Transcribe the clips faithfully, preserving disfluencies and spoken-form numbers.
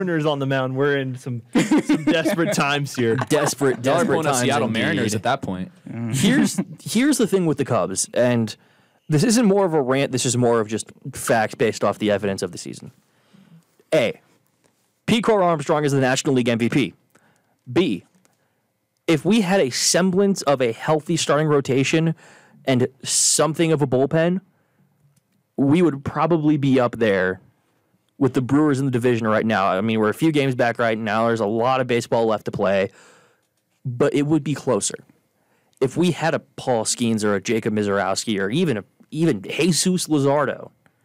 Mariners on the mound. We're in some some desperate times here. Desperate, Y'all are desperate pulling up times. Seattle indeed. Mariners at that point. Here's here's the thing with the Cubs, and this isn't more of a rant. This is more of just facts based off the evidence of the season. A. Pete Crow Armstrong is the National League M V P. B. If we had a semblance of a healthy starting rotation and something of a bullpen, we would probably be up there with the Brewers in the division right now. I mean, we're a few games back right now. There's a lot of baseball left to play, but it would be closer. If we had a Paul Skeens or a Jacob Mizorowski or even a, even Jesus Luzardo.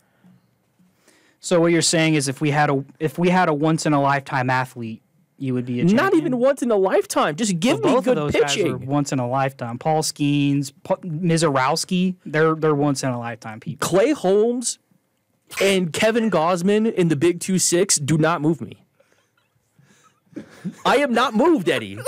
So what you're saying is if we had a if we had a once in a lifetime athlete, you would be a champion? Not even once in a lifetime. Just give Well, me both good of those guys pitching. are once in a lifetime. Paul Skeens, Pa- Mizorowski, they're they're once in a lifetime people. Clay Holmes and Kevin Gausman in the Big two six do not move me. I am not moved, Eddie.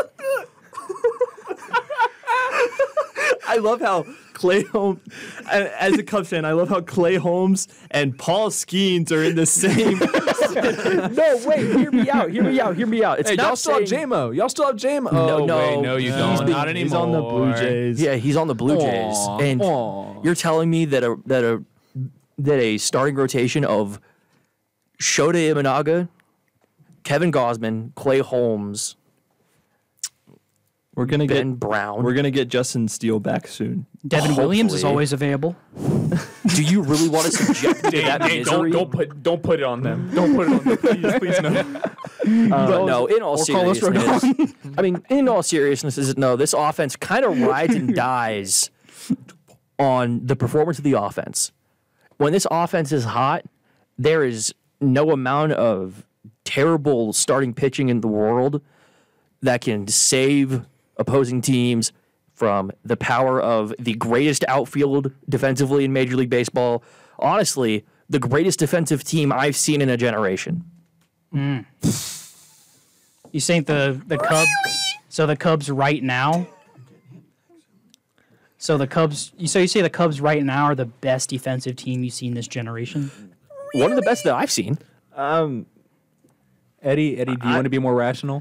I love how Clay Holmes, as a Cubs fan, I love how Clay Holmes and Paul Skeens are in the same. No, wait, hear me out, hear me out, hear me out. It's Hey, not y'all still have saying- J-Mo. Y'all still have J-Mo. No, Oh, no. wait, no, you He's don't. been- Not anymore. He's on the Blue Jays. Yeah, he's on the Blue Jays, Aw, and aw. you're telling me that a that a that a starting rotation of Shota Imanaga, Kevin Gausman, Clay Holmes, We're gonna Ben get Brown. we're gonna get Justin Steele back soon. Devin Williams is Hopefully. always available. Do you really want to subject me to that Hey, don't misery? don't put don't put it on them. Don't put it on them. Please, please no. But no, in all or Carlos seriousness, I mean, in all seriousness, is no. This offense kind of rides and dies on the performance of the offense. When this offense is hot, there is no amount of terrible starting pitching in the world that can save opposing teams from the power of the greatest outfield defensively in Major League Baseball. Honestly, the greatest defensive team I've seen in a generation. You think the the Cubs? So the Cubs right now. So the Cubs. You so you say the Cubs right now are the best defensive team you've seen this generation? One of the best that I've seen. Um, Eddie, Eddie, do you I- want to be more rational?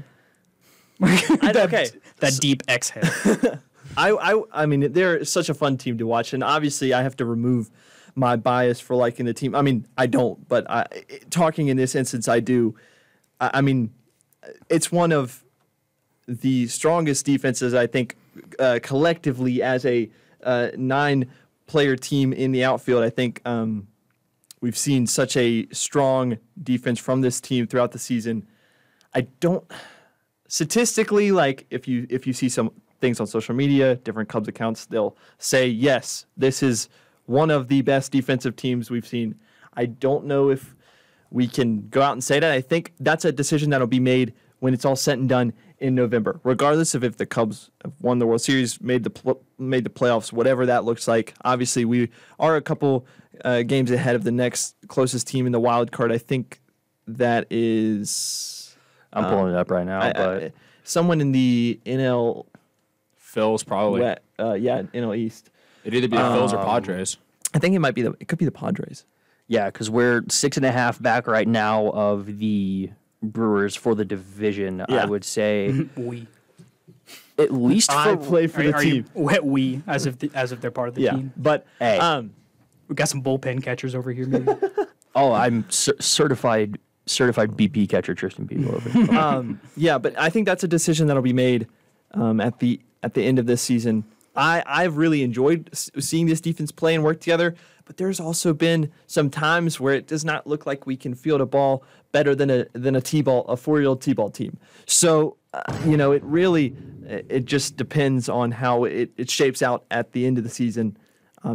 I, okay, That deep exhale. I, I I mean they're such a fun team to watch, and obviously I have to remove my bias for liking the team. I mean I don't, but I, talking in this instance I do. I, I mean it's one of the strongest defenses I think uh, collectively as a uh, nine-player team in the outfield. I think um, we've seen such a strong defense from this team throughout the season. I don't. Statistically, like if you if you see some things on social media, different Cubs accounts, they'll say, yes, this is one of the best defensive teams we've seen. I don't know if we can go out and say that. I think that's a decision that'll be made when it's all said and done in November, regardless of if the Cubs have won the World Series, made the pl- made the playoffs, whatever that looks like. Obviously, we are a couple uh, games ahead of the next closest team in the wild card. I think that is... I'm pulling it up right now, I- but I- someone in the N L Phil's probably. West, uh, yeah, N L East. It'd either be the Phils or Padres. I think it might be the. It could be the Padres. yeah, because we're six and a half back right now of the Brewers for the division. Yeah. I would say we at least I for play for are, the are team. you we, we as if the, as if they're part of the Yeah, team. but Hey. um, We got some bullpen catchers over here. Maybe. oh, I'm cer- certified certified B P catcher Tristan People over here. um, yeah, but I think that's a decision that'll be made um, at the at the end of this season. I I've really enjoyed s- seeing this defense play and work together, but there's also been some times where it does not look like we can field a ball better than a than a T-ball, a four-year-old T-ball team. So uh, you know, it really it just depends on how it, it shapes out at the end of the season.